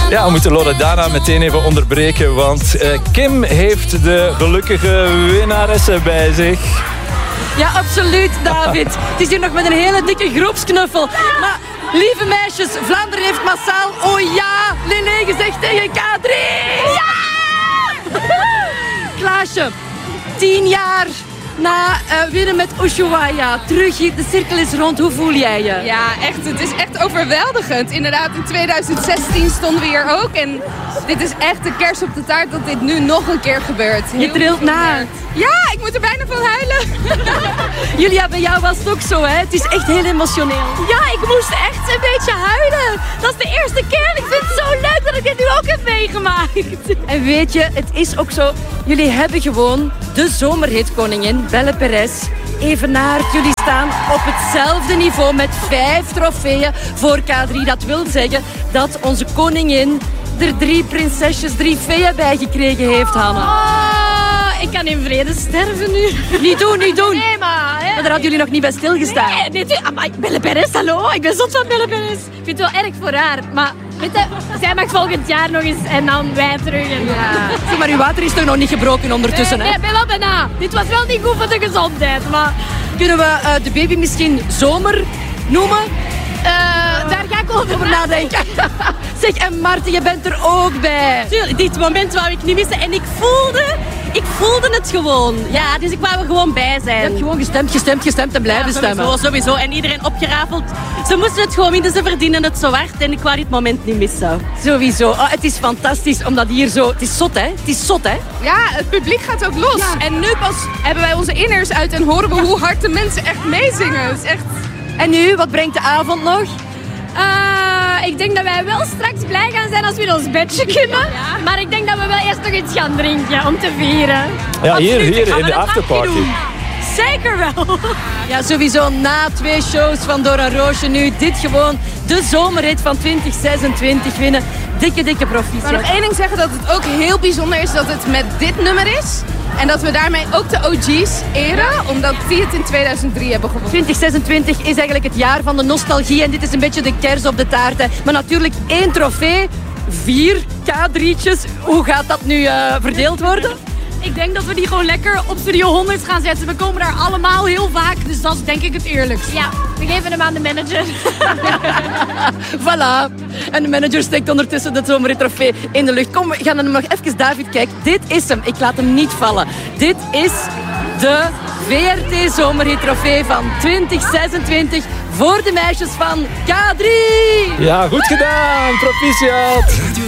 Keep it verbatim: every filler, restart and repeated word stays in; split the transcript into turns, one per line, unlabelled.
Ja, we moeten Loredana meteen even onderbreken, want uh, Kim heeft de gelukkige winnaresse bij zich.
Ja, absoluut, David. Het is hier nog met een hele dikke groepsknuffel. Maar, lieve meisjes, Vlaanderen heeft massaal oh ja, Lele gezegd tegen K drie. Ja! Klaasje, tien jaar na uh, winnen met Ushuaia. Terug hier, de cirkel is rond. Hoe voel jij je?
Ja, echt. Het is echt overweldigend. Inderdaad, in twintig zestien stonden we hier ook. En dit is echt de kers op de taart dat dit nu nog een keer gebeurt. Heel
je trilt na.
Ja, ik moet er bijna van huilen.
Julia, bij jou was het ook zo, hè? Het is echt heel emotioneel.
Ja, ik moest echt een beetje huilen. Dat is de eerste keer. Ik vind het zo leuk dat ik dit nu ook heb meegemaakt.
En weet je, het is ook zo. Jullie hebben gewoon de zomerhitkoningin, Belle Perez, evenaard. Jullie staan op hetzelfde niveau met vijf trofeeën voor K drie. Dat wil zeggen dat onze koningin er drie prinsesjes, drie feeën bij gekregen heeft, Hanna.
Oh, ik kan in vrede sterven nu.
Niet doen, niet doen.
Nee, maar... Hè,
maar daar hadden jullie nog niet bij stilgestaan.
Nee, nee, nee. Maar Belle Perez, hallo. Ik ben zot van Belle Perez. Ik vind het wel erg voor haar. Maar weet je, zij mag volgend jaar nog eens en dan wij terug. En
ja. Zeg maar, uw water is toch nog niet gebroken ondertussen,
nee,
hè?
Nee, ben wel bijna. Dit was wel niet goed voor de gezondheid, maar...
Kunnen we uh, de baby misschien zomer noemen?
Uh, daar ga ik over,
over nadenken. Zeg, en Maarten, je bent er ook bij.
Tuurlijk, dit moment wou ik niet missen. En ik voelde, ik voelde het gewoon. Ja, dus ik wou er gewoon bij zijn.
Je hebt gewoon gestemd, gestemd, gestemd en blijven
ja, sowieso,
stemmen.
Sowieso, en iedereen opgerafeld. Ze moesten het gewoon winnen, ze verdienen het zo hard. En ik wou dit moment niet missen.
Sowieso. Oh, het is fantastisch, omdat hier zo... Het is zot, hè? Het is zot, hè?
Ja, het publiek gaat ook los. Ja. En nu pas hebben wij onze inners uit en horen we hoe hard de mensen echt meezingen. Het is echt...
En nu, wat brengt de avond nog?
Uh, ik denk dat wij wel straks blij gaan zijn als we in ons bedje kunnen. Ja. Maar ik denk dat we wel eerst nog iets gaan drinken om te vieren.
Ja, hier, hier in de afterparty.
Zeker wel.
Ja, sowieso na twee shows van Dora Roosje nu dit gewoon de zomerrit van twintig zesentwintig winnen. Dikke, dikke proficiat.
Ik wil nog één ding zeggen, dat het ook heel bijzonder is dat het met dit nummer is. En dat we daarmee ook de O G's eren, omdat die het in tweeduizend drie hebben gewonnen.
twintig zesentwintig is eigenlijk het jaar van de nostalgie en dit is een beetje de kers op de taart. Hè. Maar natuurlijk één trofee, vier K drie'tjes. Hoe gaat dat nu uh, verdeeld worden?
Ik denk dat we die gewoon lekker op Studio honderd gaan zetten. We komen daar allemaal heel vaak, dus dat is denk ik het eerlijkst. Ja, we geven hem aan de manager.
Voilà. En de manager steekt ondertussen de zomerrit trofee in de lucht. Kom, we gaan hem nog even, David, kijken. Dit is hem. Ik laat hem niet vallen. Dit is de V R T Zomerhit trofee van twintig zesentwintig voor de meisjes van K drie.
Ja, goed gedaan. Proficiat.